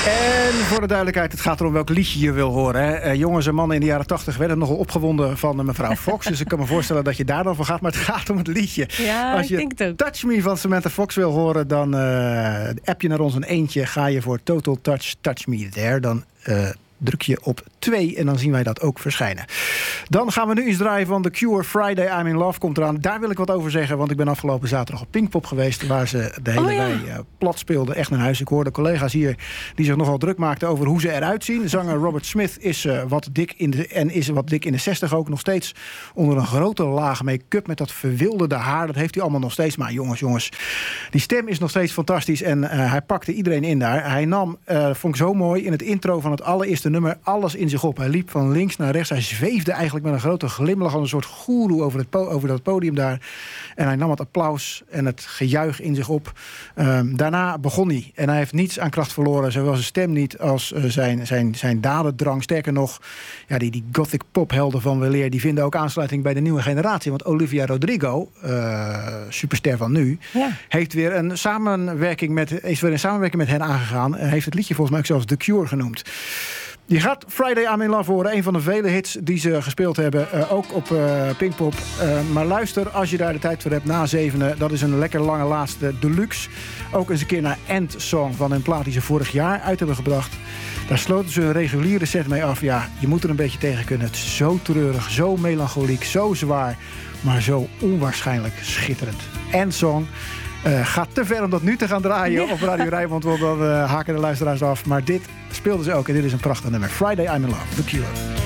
En voor de duidelijkheid, het gaat erom welk liedje je wil horen. Hè. Jongens en mannen in de jaren 80 werden nogal opgewonden van mevrouw Fox. Dus ik kan me voorstellen dat je daar dan voor gaat. Maar het gaat om het liedje. Ja, als je Touch Me van Samantha Fox wil horen, dan app je naar ons een eentje. Ga je voor Total Touch Me There. Dan druk je op 2 en dan zien wij dat ook verschijnen. Dan gaan we nu eens draaien van The Cure. Friday I'm in Love komt eraan. Daar wil ik wat over zeggen, want ik ben afgelopen zaterdag op Pinkpop geweest, waar ze de hele wei plat speelden. Echt naar huis. Ik hoorde collega's hier die zich nogal druk maakten over hoe ze eruit zien. Zanger Robert Smith is wat dik in de 60 ook. Nog steeds onder een grote laag make-up met dat verwilderde haar. Dat heeft hij allemaal nog steeds. Maar jongens, die stem is nog steeds fantastisch en hij pakte iedereen in daar. Hij nam, vond ik zo mooi, in het intro van het allereerste nummer alles in zich op. Hij liep van links naar rechts. Hij zweefde eigenlijk met een grote glimlach als een soort goeroe over dat podium daar. En hij nam het applaus en het gejuich in zich op. Daarna begon hij. En hij heeft niets aan kracht verloren. Zowel zijn stem niet als zijn dadendrang. Sterker nog, ja, die gothic pophelden van weleer, die vinden ook aansluiting bij de nieuwe generatie. Want Olivia Rodrigo, superster van nu, heeft weer een samenwerking met hen aangegaan. Heeft het liedje volgens mij ook zelfs The Cure genoemd. Je gaat Friday I'm in Love horen. Een van de vele hits die ze gespeeld hebben. Ook op Pinkpop. Maar luister als je daar de tijd voor hebt na 7. Dat is een lekker lange laatste deluxe. Ook eens een keer naar End Song van een plaat die ze vorig jaar uit hebben gebracht. Daar sloten ze een reguliere set mee af. Ja, je moet er een beetje tegen kunnen. Het is zo treurig, zo melancholiek, zo zwaar. Maar zo onwaarschijnlijk schitterend. End Song. Gaat te ver om dat nu te gaan draaien op Radio Rijnmond, want dan haken de luisteraars af. Maar dit speelden ze ook en dit is een prachtig nummer. Friday I'm in Love, The Cure.